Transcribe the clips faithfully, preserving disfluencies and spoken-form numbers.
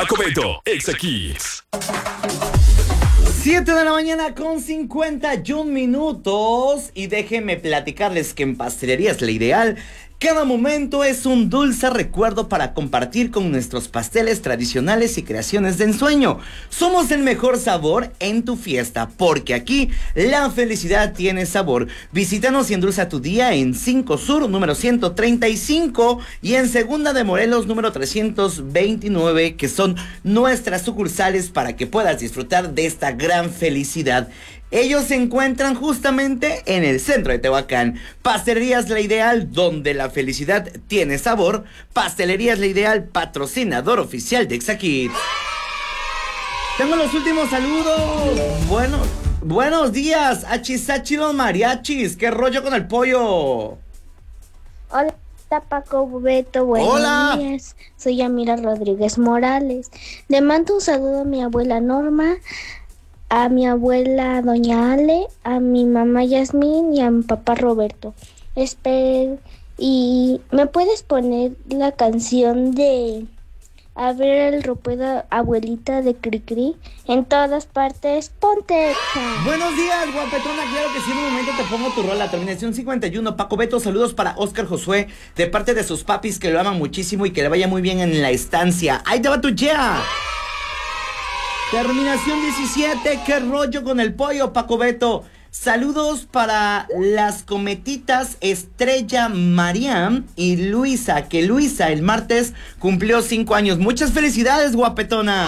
Paco Beto, Exa Kids. siete de la mañana con cincuenta y un minutos. Y déjenme platicarles que en Pastelerías La Ideal, cada momento es un dulce recuerdo para compartir con nuestros pasteles tradicionales y creaciones de ensueño. Somos el mejor sabor en tu fiesta, porque aquí la felicidad tiene sabor. Visítanos y endulza tu día en cinco Sur, número ciento treinta y cinco, y en Segunda de Morelos, número trescientos veintinueve, que son nuestras sucursales para que puedas disfrutar de esta gran felicidad. Ellos se encuentran justamente en el centro de Tehuacán. Pastelerías La Ideal, donde la felicidad tiene sabor. Pastelerías La Ideal, patrocinador oficial de Exa Kids. Tengo los últimos saludos. Bueno, buenos días, Achisachi los mariachis. ¿Qué rollo con el pollo? Hola, Paco Beto, buenos Hola. días. Soy Yamira Rodríguez Morales. Le mando un saludo a mi abuela Norma, a mi abuela Doña Ale, a mi mamá Yasmín y a mi papá Roberto. Espero. Y me puedes poner la canción de A ver el ropero, abuelita de Cricri, en todas partes. Ponte Exa. Buenos días, guapetona. Claro que sí, en un momento te pongo tu rola. Terminación cincuenta y uno. Paco Beto, saludos para Oscar Josué, de parte de sus papis que lo aman muchísimo y que le vaya muy bien en la estancia. ¡Ahí te va tu yeah! Terminación diecisiete, ¿qué rollo con el pollo, Paco Beto? Saludos para las cometitas Estrella Mariam y Luisa, que Luisa el martes cumplió cinco años. Muchas felicidades, guapetona.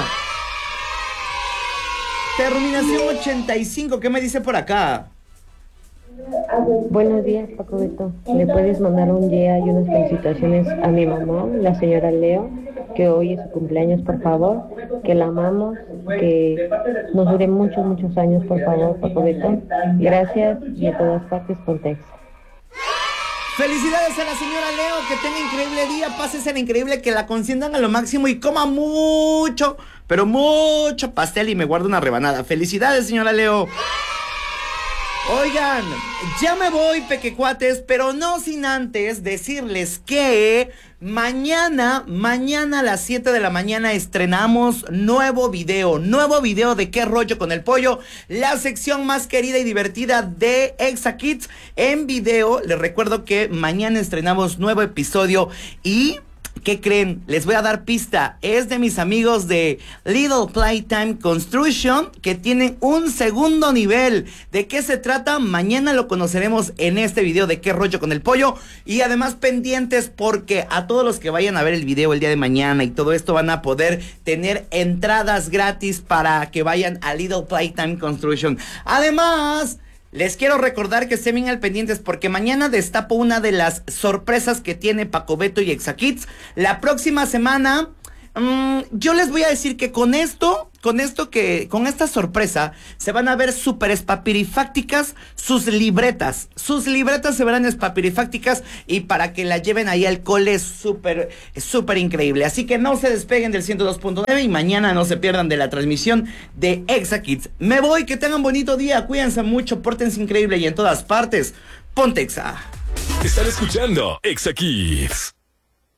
Terminación ochenta y cinco, ¿qué me dice por acá? Buenos días, Paco Beto. ¿Le puedes mandar un día y unas felicitaciones a mi mamá, la señora Leo, que hoy es su cumpleaños, por favor? Que la amamos, que nos dure muchos, muchos años, por favor, Paco Beto. Gracias y a todas partes, Pontex. Felicidades a la señora Leo, que tenga increíble día, pásensela increíble, que la consientan a lo máximo y coma mucho, pero mucho pastel y me guarda una rebanada. Felicidades, señora Leo. Oigan, ya me voy, pequecuates, pero no sin antes decirles que mañana, mañana a las siete de la mañana estrenamos nuevo video, nuevo video de ¿Qué rollo con el pollo? La sección más querida y divertida de Exa Kids en video. Les recuerdo que mañana estrenamos nuevo episodio y... ¿qué creen? Les voy a dar pista. Es de mis amigos de Little Playtime Construction, que tienen un segundo nivel. ¿De qué se trata? Mañana lo conoceremos en este video de ¿Qué rollo con el pollo? Y además pendientes, porque a todos los que vayan a ver el video el día de mañana y todo esto van a poder tener entradas gratis para que vayan a Little Playtime Construction. Además... les quiero recordar que estén bien al pendientes, porque mañana destapo una de las sorpresas que tiene Paco Beto y Exa Kids. La próxima semana, mmm, yo les voy a decir que con esto, con esto que, con esta sorpresa, se van a ver súper espapirifácticas sus libretas. Sus libretas se verán espapirifácticas y para que la lleven ahí al cole es súper, súper increíble. Así que no se despeguen del ciento dos punto nueve y mañana no se pierdan de la transmisión de Exa Kids. Me voy, que tengan bonito día, cuídense mucho, pórtense increíble y en todas partes, ponte Exa. Están escuchando Exa Kids.